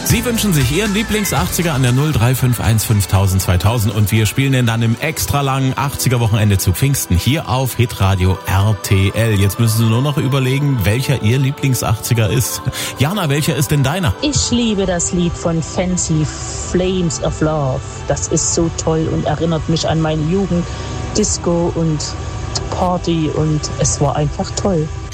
Sie wünschen sich Ihren Lieblings-80er an der 0351 5000 2000 und wir spielen den dann im extra langen 80er-Wochenende zu Pfingsten hier auf Hitradio RTL. Jetzt müssen Sie nur noch überlegen, welcher Ihr Lieblings-80er ist. Jana, welcher ist denn deiner? Ich liebe das Lied von Fancy, Flames of Love. Das ist so toll und erinnert mich an meine Jugend, Disco und Party und es war einfach toll.